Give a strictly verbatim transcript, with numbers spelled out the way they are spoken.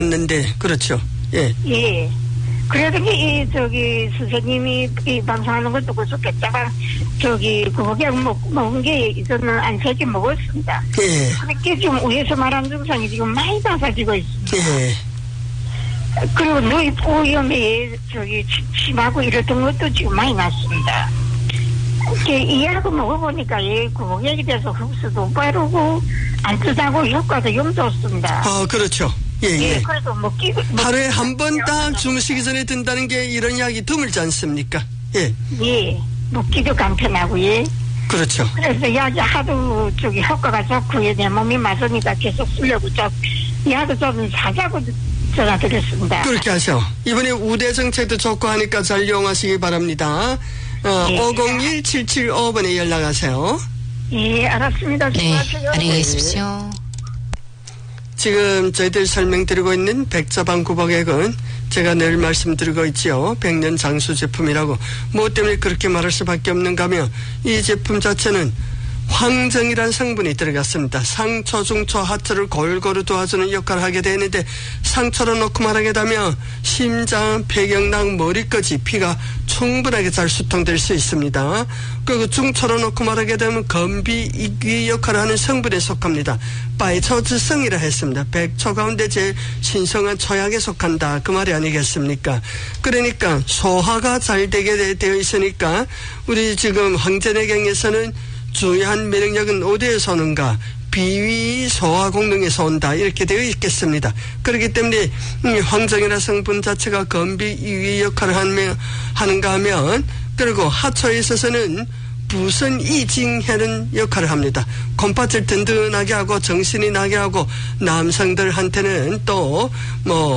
했는데 그렇죠. 예. 예. 그래도 이 저기 선생님이 이 방송하는 것도 그렇겠다가 저기 그거랑 먹 먹은 게 저는 안 세게 먹었습니다. 예. 그렇게 좀 위에서 말한 증상이 지금 많이 나사지고 있습니다. 예. 그리고 누이 오염에 저기 침하고 이랬던 것도 지금 많이 났습니다. 이 약을 먹어보니까 예, 구멍에 대해서 흡수도 빠르고 안 뜨다고 효과도 영 좋습니다. 아 그렇죠. 예, 예. 예, 그래도 먹기, 먹기 하루에 한 번 딱 주무시기 전에 든다는 게 이런 약이 드물지 않습니까? 예. 예, 먹기도 간편하고 예. 그렇죠. 그래서 약이 하도 저기 효과가 좋고 예, 내 몸이 맞으니까 계속 쓰려고 좀 약을 좀 사자고 전화 드렸습니다. 그렇게 하셔. 이번에 우대 정책도 좋고 하니까 잘 이용하시기 바랍니다. 어, 예. 오공일 칠칠오 번에 연락하세요. 예, 알았습니다. 네, 수고하세요. 안녕히 계십시오. 지금 저희들 설명드리고 있는 백자방 구복액은 제가 늘 말씀드리고 있지요. 백년 장수 제품이라고. 뭐 때문에 그렇게 말할 수밖에 없는가 하면 이 제품 자체는 황정이라는 성분이 들어갔습니다. 상처, 중처, 하처를 골고루 도와주는 역할을 하게 되는데 상처로 놓고 말하게 되면 심장, 폐경락, 머리까지 피가 충분하게 잘 수통될 수 있습니다. 그리고 중처로 놓고 말하게 되면 건비, 이기 역할을 하는 성분에 속합니다. 바이초즈성이라 했습니다. 백초 가운데 제일 신성한 초약에 속한다. 그 말이 아니겠습니까? 그러니까 소화가 잘 되게 되어 있으니까 우리 지금 황제내경에서는 중요한 면역력은 어디에서 오는가? 비위 소화功能에서 온다. 이렇게 되어 있겠습니다. 그렇기 때문에 황정이라 성분 자체가 건비, 이위 역할을 하는가 하면 그리고 하초에 있어서는 부선 이징하는 역할을 합니다. 콩팥을 든든하게 하고 정신이 나게 하고 남성들한테는 또 뭐